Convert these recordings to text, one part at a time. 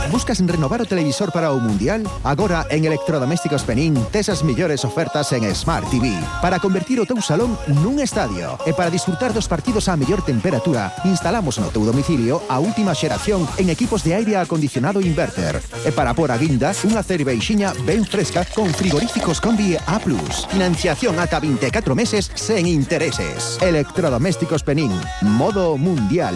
Buscas renovar o televisor para o Mundial? Agora en Electrodomésticos Penín tes as mellores ofertas en Smart TV para convertir o teu salón nun estadio. E para disfrutar dos partidos a mellor temperatura, instalamos no teu domicilio a última xeración en equipos de aire acondicionado inverter. E para por a guinda, unha cerveixiña ben fresca con frigoríficos Combi A+. Financiación ata 24 meses sen intereses. Electrodomésticos Penín. Modo Mundial.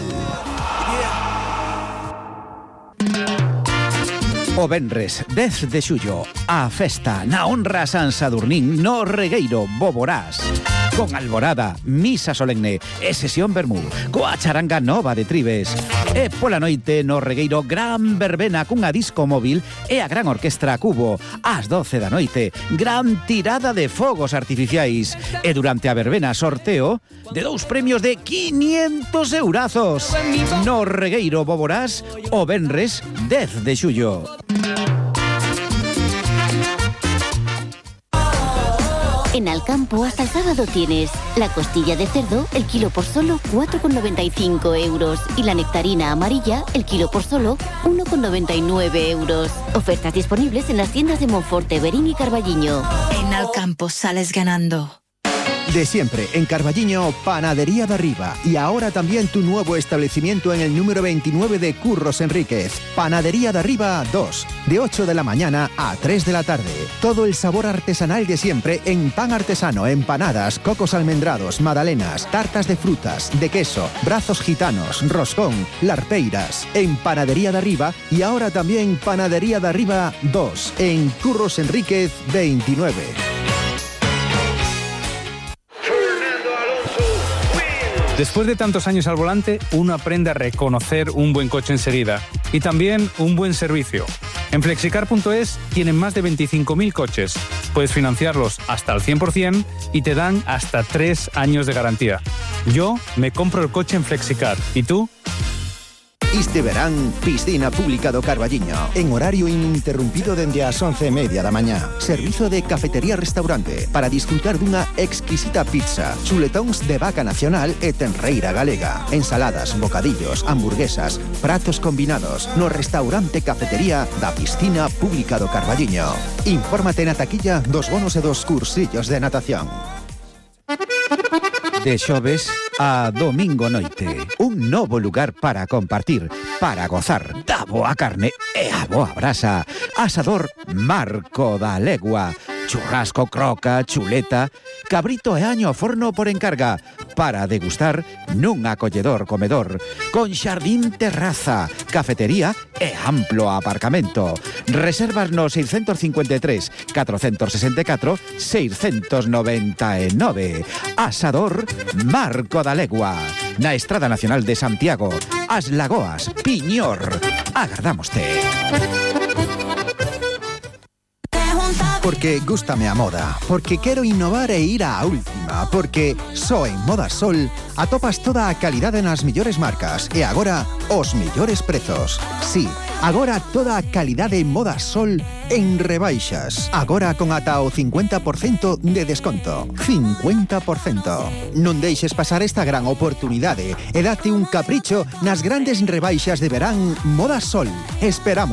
O venres 10 de xullo, a festa na honra a San Sadurnín no Regueiro Boborás. Con alborada, misa solemne e sesión vermú, coa charanga nova de Tribes. E pola noite no Regueiro gran verbena cunha disco móvil e a gran orquestra Cubo. Ás 12 da noite, gran tirada de fogos artificiais. E durante a verbena sorteo de 2 premios de 500 eurazos. No Regueiro Boborás, o venres 10 de xullo. En Alcampo hasta el sábado tienes la costilla de cerdo, el kilo por solo 4,95 euros y la nectarina amarilla, el kilo por solo 1,99 euros. Ofertas disponibles en las tiendas de Monforte, Berín y Carballiño. En Alcampo sales ganando. De siempre, en Carballiño, Panadería de Arriba. Y ahora también tu nuevo establecimiento en el número 29 de Curros Enríquez. Panadería de Arriba 2, de 8 de la mañana a 3 de la tarde. Todo el sabor artesanal de siempre en pan artesano, empanadas, cocos almendrados, magdalenas, tartas de frutas, de queso, brazos gitanos, roscón, larpeiras. En Panadería de Arriba y ahora también Panadería de Arriba 2, en Curros Enríquez 29. Después de tantos años al volante, uno aprende a reconocer un buen coche enseguida y también un buen servicio. En Flexicar.es tienen más de 25.000 coches. Puedes financiarlos hasta al 100% y te dan hasta 3 años de garantía. Yo me compro el coche en Flexicar. ¿Y tú? Este verán, piscina pública do Carballiño, en horario ininterrumpido dende as 11:30 da mañá. Servizo de cafetería-restaurante para disfrutar dunha exquisita pizza, chuletóns de vaca nacional e tenreira galega, ensaladas, bocadillos, hamburguesas, pratos combinados no restaurante cafetería da piscina pública do Carballiño. Infórmate na taquilla dos bonos e dos cursillos de natación. De xoves a domingo noite, un novo lugar para compartir, para gozar da boa carne e a boa brasa. Asador Marco da Legua. Churrasco, croca, chuleta, cabrito e año ao forno por encarga, para degustar nun acolledor comedor, con xardín terraza, cafetería e amplo aparcamento. Reservas no 653 464 699. Asador Marco da Legua, na Estrada Nacional de Santiago, As Lagoas, Piñor. Agardámoste. Porque gústame a moda, porque quero innovar e ir á última, porque só en Moda Sol atopas toda a calidade nas mellores marcas e agora os mellores prezos. Sí, agora toda a calidade en Moda Sol en rebaixas. Agora con ata o 50% de desconto. 50%. Non deixes pasar esta gran oportunidade e date un capricho nas grandes rebaixas de verán Moda Sol. Esperamos